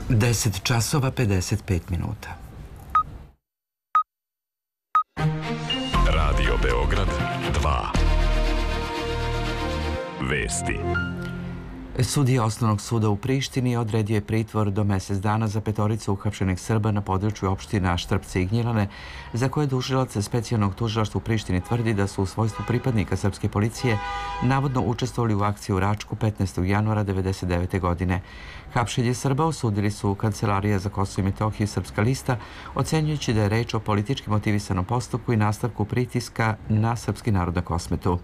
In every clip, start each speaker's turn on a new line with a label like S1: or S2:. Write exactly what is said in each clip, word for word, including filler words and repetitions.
S1: deset časova pedeset pet minuta.
S2: Radio Beograd dva. Vesti.
S1: Sudija Osnovnog suda u Prištini odredio je pritvor do mesec dana za petoricu uhapšenih Srba na području opština Štrpce i Gnjilane, za koje tužilac specijalnog tužilaštva u Prištini tvrdi da su u svojstvu pripadnika srpske policije navodno učestvovali u akciji u Račku petnaestog januara devedeset devete. godine. Hapšenje Srba osudili su Kancelarija za Kosovo i Metohiju i Srpska lista, ocenjujući da je reč o politički motivisanom postupku i nastavku pritiska na srpski narod na Kosmetu.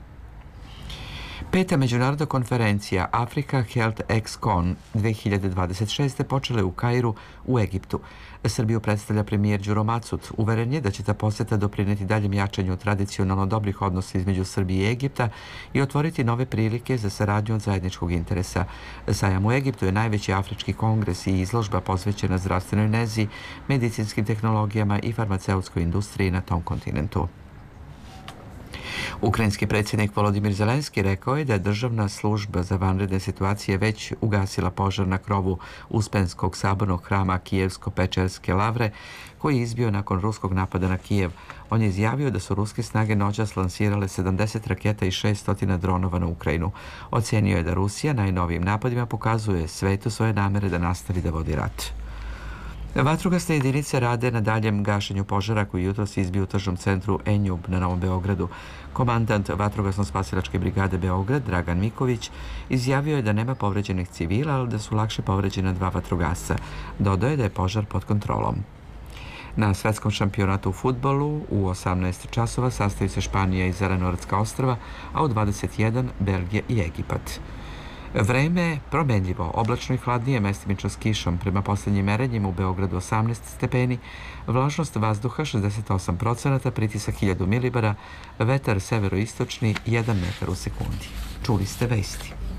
S1: Peta međunarodna konferencija Africa Health ExCon dve hiljade dvadeset šeste. počela je u Kairu u Egiptu. Srbiju predstavlja premijer Đuro Macut. Uveren je da će ta posjeta doprineti daljem jačanju tradicionalno dobrih odnosa između Srbije i Egipta i otvoriti nove prilike za saradnju od zajedničkog interesa. Sajam u Egiptu je najveći afrički kongres i izložba posvećena zdravstvenoj nezi, medicinskim tehnologijama i farmaceutskoj industriji na tom kontinentu. Ukrajinski predsjednik Volodimir Zelenski rekao je da je državna služba za vanredne situacije već ugasila požar na krovu Uspenskog sabornog hrama Kijevsko-Pečerske lavre koji je izbio nakon ruskog napada na Kijev. On je izjavio da su ruske snage noćas lansirale sedamdeset raketa i šessto dronova na Ukrajinu. Ocenio je da Rusija najnovijim napadima pokazuje svetu svoje namere da nastavi da vodi rat. Vatrogasne jedinice rade na daljem gašenju požara koji jutros izbio u tržnom centru Enjub na Novom Beogradu. Komandant Vatrogasno-spasilačke brigade Beograd, Dragan Miković, izjavio je da nema povređenih civila, ali da su lakše povređena dva vatrogasca. Dodao je da je požar pod kontrolom. Na svetskom šampionatu u fudbalu u osamnaest časova sastaju se Španija i Zelenorodska ostrva, a u dvadeset jedan Belgija i Egipat. Vreme je promenljivo, oblačno i hladnije, mestimično s kišom. Prema posljednjim merenjima u Beogradu osamnaest stepeni, vlažnost vazduha šezdeset osam procenata, pritisak hiljadu milibara, vetar severoistočni jedan metar u sekundi. Čuli ste vesti.